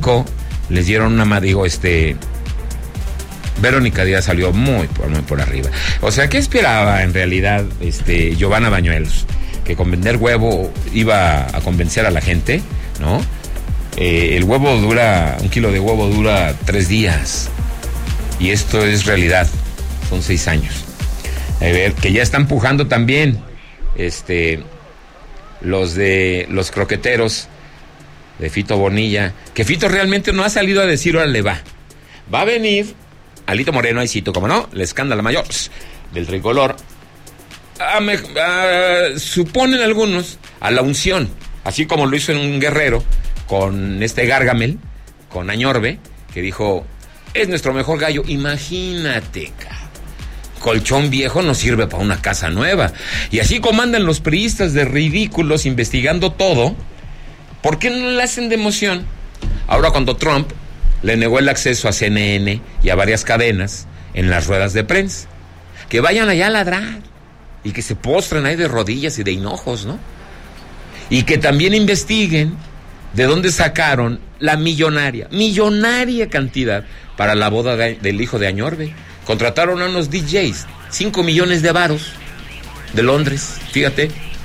5 les dieron Verónica Díaz salió muy por arriba. O sea, ¿qué esperaba en realidad Giovanna Bañuelos? Que con vender huevo iba a convencer a la gente, ¿no? Un kilo de huevo dura 3 días. Y esto es realidad. Son 6 años. A ver, que ya están pujando también los croqueteros de Fito Bonilla, que Fito realmente no ha salido a decir, órale, va a venir Alito Moreno, ahí cito, como no, el escándalo mayor del tricolor, suponen algunos, a la unción, así como lo hizo en un Guerrero, con Gargamel, con Añorbe, que dijo, es nuestro mejor gallo. Imagínate, colchón viejo no sirve para una casa nueva. Y así como andan los priistas de ridículos investigando todo, ¿por qué no le hacen de emoción? Ahora cuando Trump le negó el acceso a CNN y a varias cadenas en las ruedas de prensa, que vayan allá a ladrar y que se postren ahí de rodillas y de hinojos, ¿no? Y que también investiguen de dónde sacaron la millonaria cantidad para la boda del hijo de Añorbe. Contrataron a unos DJs, 5 millones de varos de Londres, fíjate.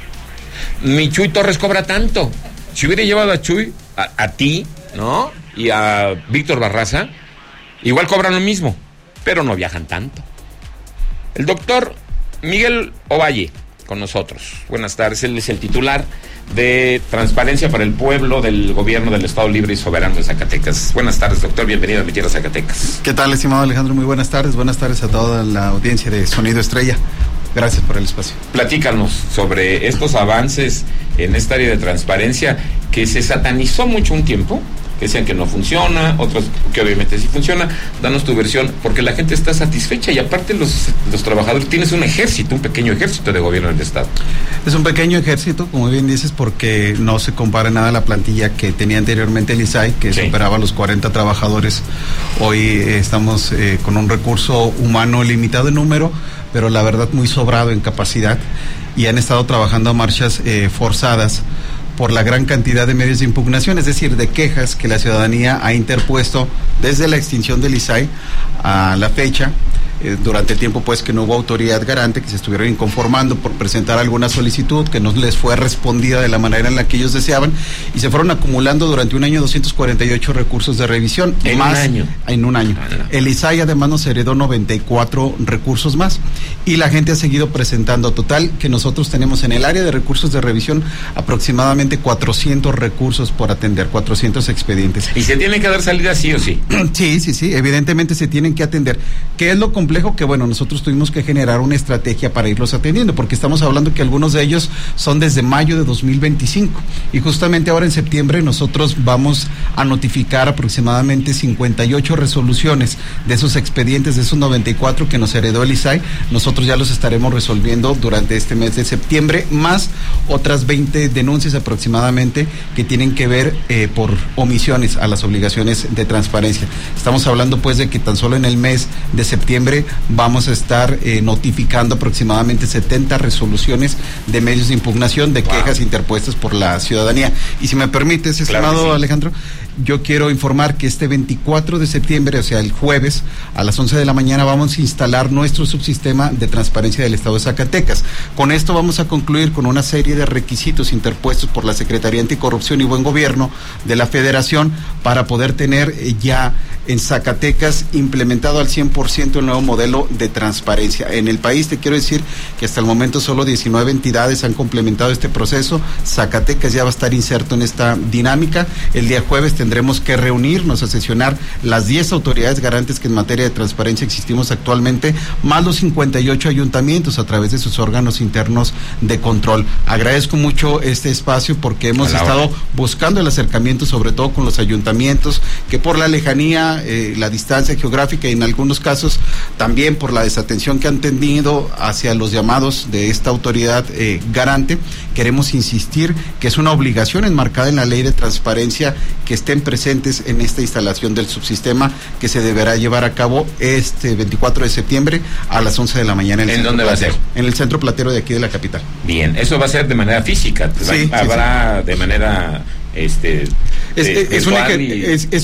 Mi Chuy Torres cobra tanto. Si hubiera llevado a Chuy, a ti, ¿no? Y a Víctor Barraza, igual cobran lo mismo, pero no viajan tanto. El doctor Miguel Ovalle, con nosotros. Buenas tardes, él es el titular de Transparencia para el Pueblo del Gobierno del Estado Libre y Soberano de Zacatecas. Buenas tardes, doctor, bienvenido a mi tierra, Zacatecas. ¿Qué tal, estimado Alejandro? Muy buenas tardes a toda la audiencia de Sonido Estrella. Gracias por el espacio. Platícanos sobre estos avances en esta área de transparencia que se satanizó mucho un tiempo, que decían que no funciona, otros que obviamente sí funciona. Danos tu versión, porque la gente está satisfecha y aparte los trabajadores, tienes un pequeño ejército de gobierno del Estado. Es un pequeño ejército, como bien dices, porque no se compara nada a la plantilla que tenía anteriormente el ISAI, que superaba los 40 trabajadores. Hoy estamos con un recurso humano limitado en número, pero la verdad muy sobrado en capacidad, y han estado trabajando a marchas forzadas por la gran cantidad de medios de impugnación, es decir, de quejas que la ciudadanía ha interpuesto desde la extinción del ISAI a la fecha, durante el tiempo pues que no hubo autoridad garante, que se estuvieron inconformando por presentar alguna solicitud que no les fue respondida de la manera en la que ellos deseaban, y se fueron acumulando durante un año 248 recursos de revisión. En un año. El ISAI además nos heredó 94 recursos más, y la gente ha seguido presentando. Total, que nosotros tenemos en el área de recursos de revisión aproximadamente 400 recursos por atender, 400 expedientes. ¿Y se tiene que dar salida sí o sí? Sí, evidentemente se tienen que atender. ¿Qué es lo complejo? Que bueno, nosotros tuvimos que generar una estrategia para irlos atendiendo, porque estamos hablando que algunos de ellos son desde mayo de 2025, y justamente ahora en septiembre nosotros vamos a notificar aproximadamente 58 resoluciones de esos expedientes, de esos 94 que nos heredó el ISAI. Nosotros ya los estaremos resolviendo durante este mes de septiembre, más otras 20 denuncias aproximadamente que tienen que ver por omisiones a las obligaciones de transparencia. Estamos hablando pues de que tan solo en el mes de septiembre vamos a estar notificando aproximadamente 70 resoluciones de medios de impugnación, de quejas interpuestas por la ciudadanía. Y si me permites, estimado Alejandro, yo quiero informar que este 24 de septiembre, o sea, el jueves, a las 11 de la mañana, vamos a instalar nuestro subsistema de transparencia del Estado de Zacatecas. Con esto vamos a concluir con una serie de requisitos interpuestos por la Secretaría Anticorrupción y Buen Gobierno de la Federación para poder tener ya en Zacatecas implementado al 100% el nuevo modelo de transparencia. En el país te quiero decir que hasta el momento solo 19 entidades han complementado este proceso. Zacatecas ya va a estar inserto en esta dinámica. El día jueves tendremos que reunirnos a sesionar las 10 autoridades garantes que en materia de transparencia existimos actualmente, más los 58 ayuntamientos a través de sus órganos internos de control. Agradezco mucho este espacio porque hemos estado buscando el acercamiento, sobre todo con los ayuntamientos, que por la lejanía, la distancia geográfica y en algunos casos también por la desatención que han tenido hacia los llamados de esta autoridad garante, queremos insistir que es una obligación enmarcada en la ley de transparencia que estén presentes en esta instalación del subsistema que se deberá llevar a cabo este 24 de septiembre a las 11 de la mañana. ¿En dónde va a ser? En el centro platero de aquí de la capital. Bien, eso va a ser de manera física, habrá de manera